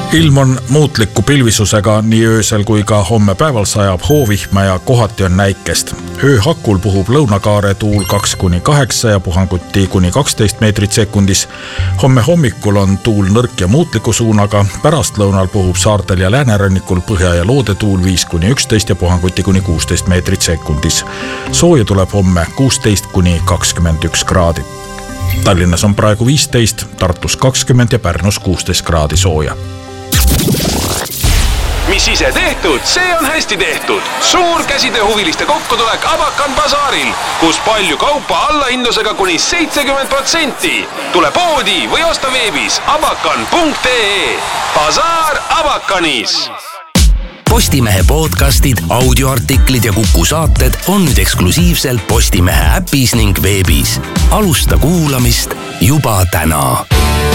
Ilm on muutliku pilvisusega nii öösel kui ka homme päeval sajab hoovihma ja kohati on näikest. Öö hakul puhub lõunakaare tuul 2-8 ja puhanguti kuni 12 meetrit sekundis. Homme hommikul on tuul nõrk ja muutliku suunaga. Pärastlõunal puhub saartel ja läänerannikul põhja- ja loodetuul 5-11 ja puhanguti kuni 16 meetrit sekundis. Sooja tuleb homme 16-21 kraadi. Tallinnas on praegu 15, Tartus 20 ja Pärnus 16 kraadi sooja. Mis ise tehtud, see on hästi tehtud. Suur käsitööhuviliste kokkutulek Abakan basaaril, kus palju kaupa allahindlusega kuni 70%. Tule poodi või osta veebis abakan.ee. Basaar Abakanis. Postimehe podcastid, audioartiklid ja Kuku saated on nüüd eksklusiivselt Postimehe äpis ning veebis. Alusta kuulamist juba täna.